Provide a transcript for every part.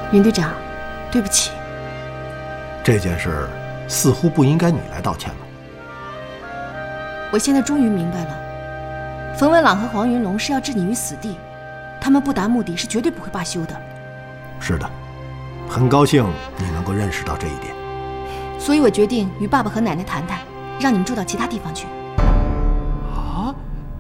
云队长，对不起。 这件事似乎不应该你来道歉吧？ 我现在终于明白了，冯文朗和黄云龙是要置你于死地，他们不达目的是绝对不会罢休的。 是的，很高兴你能够认识到这一点。 所以我决定与爸爸和奶奶谈谈，让你们住到其他地方去。 啊？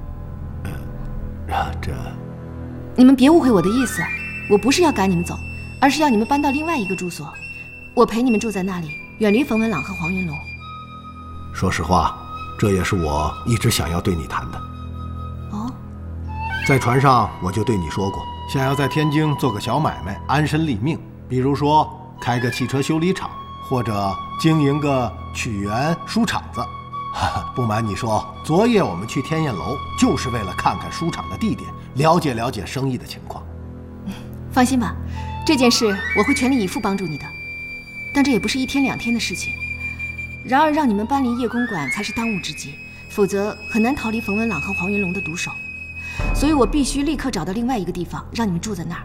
这…… 你们别误会我的意思，我不是要赶你们走，而是要你们搬到另外一个住所，我陪你们住在那里，远离冯文朗和黄云龙。 说实话，这也是我一直想要对你谈的。 哦， 在船上我就对你说过，想要在天津做个小买卖，安身立命，比如说开个汽车修理厂，或者经营个曲园书场子。不瞒你说，昨夜我们去天燕楼，就是为了看看书场的地点，了解了解生意的情况。 放心吧，这件事我会全力以赴帮助你的，但这也不是一天两天的事情。然而让你们搬离叶公馆才是当务之急，否则很难逃离冯文朗和黄云龙的毒手。所以我必须立刻找到另外一个地方，让你们住在那儿。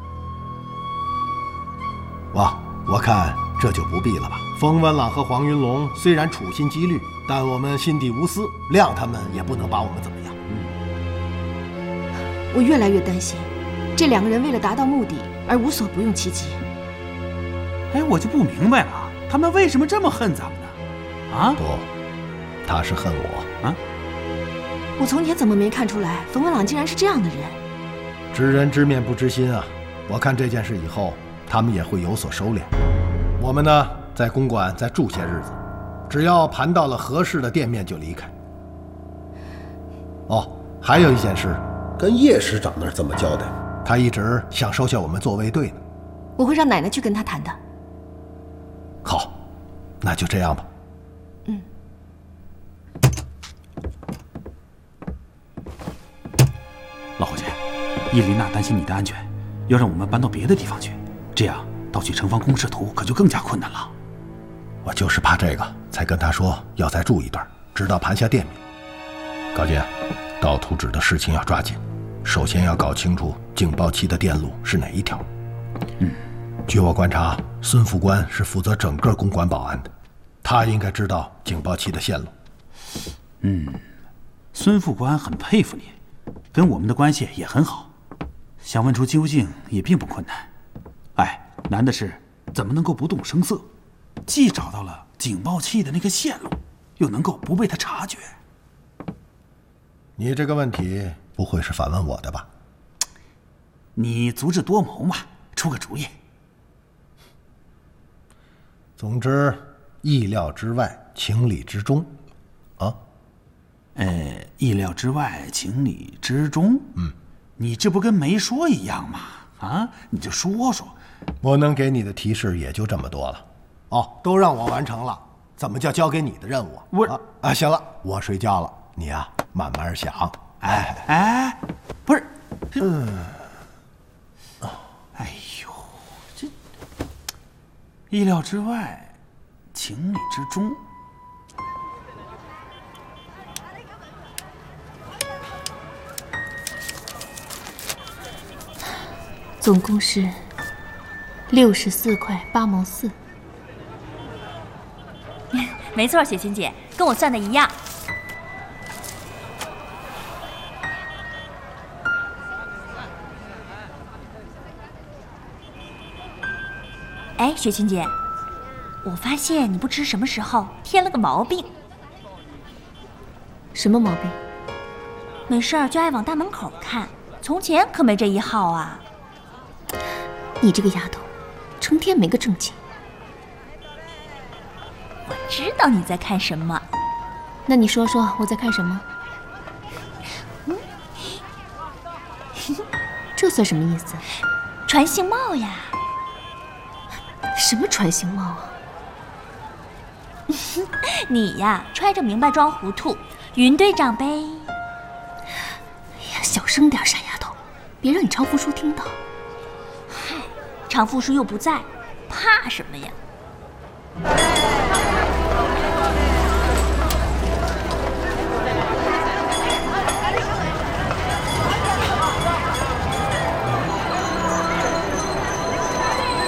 哇，我看这就不必了吧。冯文朗和黄云龙虽然处心积虑，但我们心底无私，谅他们也不能把我们怎么样。 我越来越担心，这两个人为了达到目的而无所不用其极。 哎，我就不明白了，他们为什么这么恨咱们呢？啊？ 不，他是恨我啊！ 我从前怎么没看出来，冯文朗竟然是这样的人？ 知人知面不知心啊！我看这件事以后，他们也会有所收敛。我们呢，在公馆再住些日子，只要盘到了合适的店面就离开。哦，还有一件事， 跟叶师长那儿怎么交代？ 他一直想收下我们做卫队呢。 我会让奶奶去跟他谈的。 好，那就这样吧。 老伙计，叶琳娜担心你的安全，要让我们搬到别的地方去，这样盗取城防工事图可就更加困难了。 我就是怕这个，才跟他说要再住一段，直到盘下店面。高杰，盗图纸的事情要抓紧，首先要搞清楚警报器的电路是哪一条。据我观察，孙副官是负责整个公馆保安的，他应该知道警报器的线路。 孙副官很佩服你，跟我们的关系也很好，想问出究竟也并不困难。哎，难的是怎么能够不动声色，既找到了警报器的那个线路，又能够不被他察觉。 你这个问题不会是反问我的吧？ 你足智多谋嘛，出个主意。 总之，意料之外，情理之中，啊？ 意料之外，情理之中。你这不跟没说一样吗？啊，你就说说。 我能给你的提示也就这么多了。哦，都让我完成了，怎么叫交给你的任务？行了，我睡觉了，你呀，慢慢想。 不是，哎呦，这意料之外，情理之中。 总共是64块8毛4。 没错，雪琴姐，跟我算的一样。哎，雪琴姐，我发现你不知什么时候添了个毛病。 什么毛病？ 没事儿就爱往大门口看，从前可没这一号啊。 你这个丫头，成天没个正经。 我知道你在看什么。 那你说说我在看什么？这算什么意思？ 传信帽呀。 什么传信帽啊？ 你呀，揣着明白装糊涂，云队长呗。 哎呀，小声点，傻丫头，别让你常福叔听到。 嗨，常福叔又不在，怕什么呀？